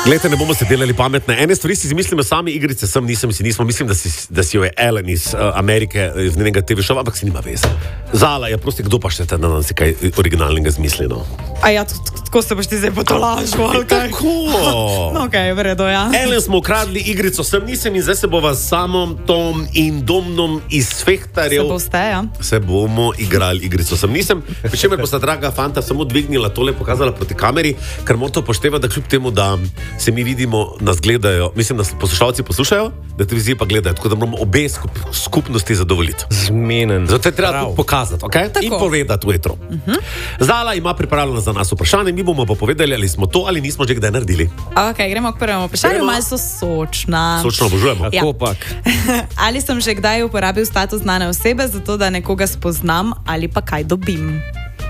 Glejte, ne bomo se delali pametne. Ene stvari si izmislimo sami, igrice sem, nismo. Mislim, da si jo je Ellen iz Amerike, iz njenega TV šova, ampak si nima veze. Zala, ja, prosti, kdo pa še te na si kaj originalnega zmisleno? A ja, tako se boš ti zdaj potolažil, ali kaj? Tako! No, okej, vredo, ja. Ellen smo ukradli igrico sem, nisem in zdaj se bova s Samom, Tom in Domnom iz Fehtarjev. Se boste, ja. Se bomo igrali igrico sem, nisem. Pričemer pa sta draga fanta samo dvignila tole, pokazala proti kameri, ker morate upoštevati, da kljub temu, da se mi vidimo, nas gledajo, mislim, da poslušalci poslušajo, da televizije pa gledajo, tako da moramo obe skupnosti zadovoljiti. Zmenen. Zato je treba to pokazati, ok? In povedati v etru. Zala ima pripravljeno za nas vprašanje, mi bomo pa povedali, ali smo to ali nismo že kdaj naredili. Ok, gremo k prvemu vprašanju, malo so sočna. Sočno obožujemo. Ja. Kopak. Ali sem že kdaj uporabil status znane osebe, zato da nekoga spoznam ali pa kaj dobim?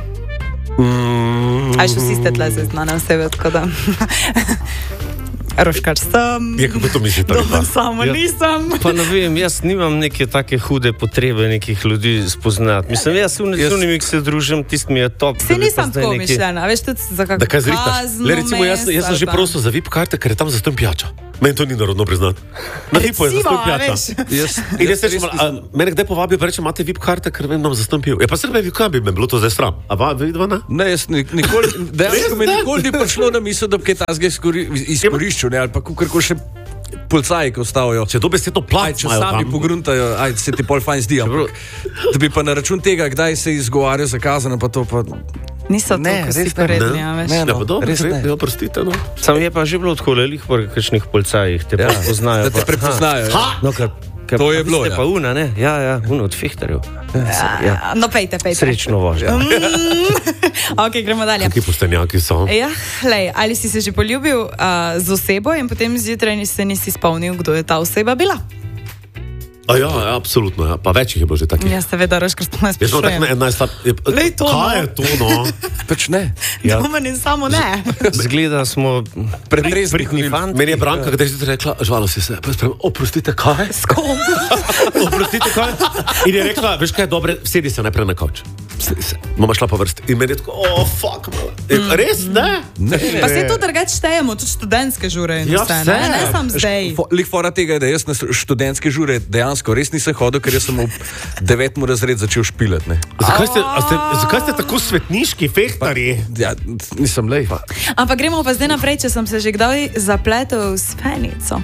Ali še vsi ste tle znane osebe, tako da... Roškar sem, Je, kako to mislite? Domen samo nisem. Pa ne vem, jaz nimam neke take hude potrebe nekih ljudi spoznati. Mislim, jaz s unimi, ki se družim, tisti mi je top. Si nisem tako mišljena, veš tudi za Da kako kaj zrihtaš? Le recimo, jaz sem že prosil za VIP karte, ker je tam zastonj pijača. Meni to ni narodno priznati. Na VIP-u je zastonj pijača. In jaz rečem, mene kdaj povabijo, pa rečem, imate VIP karte, ker vem, nam zastonj pijo. Ja, pa srbej VIP karte bi me bilo to zdaj sram. A vidva ne? Ne, jaz nikoli, dejansko mi nikoli ni prišlo na misel, da bi kaj tazga izkoriščil, ne, ali pa kako še policaji, ko stavijo. Če dobesedno plač Če sami pogruntajo, se ti pol fajn zdi, ampak da bi pa na račun tega, kdaj se izgovarja zakazano, pa to pa... Niso tako vsi poredni, ja, veš. Ja, pa dobro, res ne. Oprostite, no. Sam je pa že bilo tako lelih po kakšnih policajih, te prepoznajo. Da te prepoznajo. No, To je bilo, ja. Pa una, ne? Ja, una od Fehtarjev. Ja. No, pejte. Srečno vožnjo. Ok, gremo dalje. Kakšni poštenjaki so. Ja, lej, ali si se že poljubil z osebo in potem zjutraj se nisi spomnil, kdo je ta oseba bila? Ja, absolutno, ja. Pa več jih je bilo že takih. Ja, seveda, Roškar, to me Jaz sem tak sprašujem. Lej, to, Kaj je to, no? Pač ne. Ja. Domen in samo ne. Zgleda smo Pretresni fanti. Meni je Branka, kada je zjutraj rekla, žvalo si se, pa sprem, oprostite, kaj? S kom? Oprostite, kaj? In je rekla, veš kaj, dobre, sedi se najprej na kavč. Sedi se. Mama šla po vrsti. In meni je tako, fuck, mala. Res, ne? Pa se to drugače štejemo, tudi študentske žure in Ja, vse, vse. ne sam zdaj. Lik fora tega je, da jaz na študentske žure dejansko res nisem hodil, ker jaz sem v 9. razred začel špilati. Ne. Zakaj ste tako svetniški fehtarji? Ja, nisem lej. Ampak gremo pa zdaj naprej, če sem se že kdaj zapletel s fenico.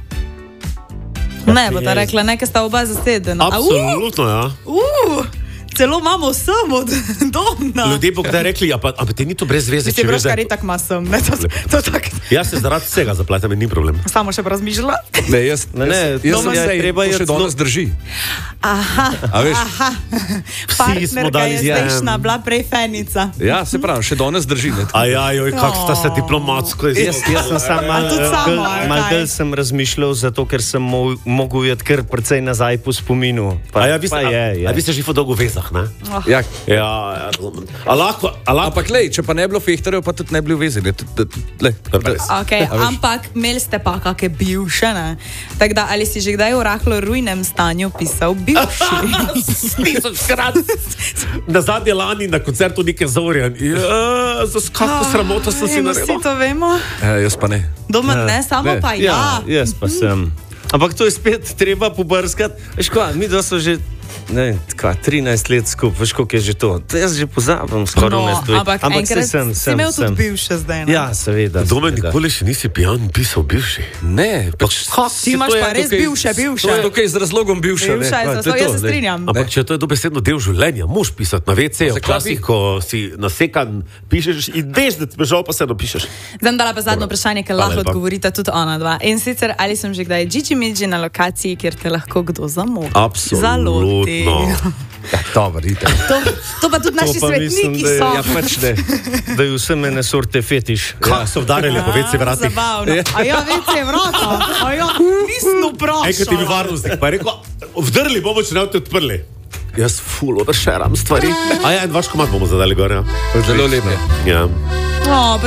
Ne, bo ta rekla, nekaj sta oba zasedena. Absolutno, ja. Celo imamo sem od Domna. Ljudje bo kdaj rekli, ja, pa te ni to brez veze, Mislim, če veš, Roškar itak ima sem. Ne, to tak. Jaz se zaradi vsega zapletem in ni problem. Samo še razmišljala. Ne, jaz Doma sem se treba to še danes drži. Aha. A veš? Partnerka dali je zdajšnja, bila prej fenica. Ja, se pravi, še danes drži. Ne. Ajaj, kak sta se diplomatsko Jaz sem sam malo del sem razmišljal, zato ker sem mogel jeti kar precej nazaj po spominu. A vi ste že dolgo v vezah, ne? Ja. Ja, lahko. Ampak lej, če pa ne bilo Fehtarjev, pa tudi ne bilo vezili. Okay, ampak imeli ste pa kakšne bivše, ne? Tako da, ali si že kdaj v rahlo rujnem stanju pisal bivši? Tisočkrat. Na zadnje lani na koncertu Nike Zorjan. Ja, za kako sramoto sem si naredil. Vsi to vemo. Jaz pa ne. Domen ne, samo pa ja. Jaz pa sem. Ampak to je spet treba pobrskati. Veš kaj, mi dva so že 13 let skupaj, veš koliko je že to. Jaz že pozabim skoraj vmes. Ampak enkrat si imel tudi bivše zdaj, ne? Ja, seveda. Domen, nikoli še nisi pijan pisal bivši. Ne, pač Ti imaš pa res bivše. To je tukaj z razlogom bivše. Bivša je, zato jaz se strinjam. Ampak če to je dobesedno del življenja, moš pisati na WC-ju, včasih, ko si nasekan, pišeš in veš, da ti žal pa se napišeš. Zdaj dala pa zadnjo vprašanje, ker lahko odgovorita tudi ona dva. In sicer, ali sem že kdaj Gigi na lokaciji, kjer te lahko kdo zamoti? Absolutno. Ja, dobro, idite. To pa tudi naši svetniki so. Ja, pač ne. Da je vse mene sorte fetiš. Kako so vdarjali po WC vratih? Zabavno. A ja, WC vrata. A ja, nisem vprašal. Enkrat ti bi varnostnik, pa je rekel, vdrli bomo, če ne boste odprli. Jaz ful overšeram stvari. A ja, en vaš komad bomo zadali gor, ja. Zelo lepo. Ja.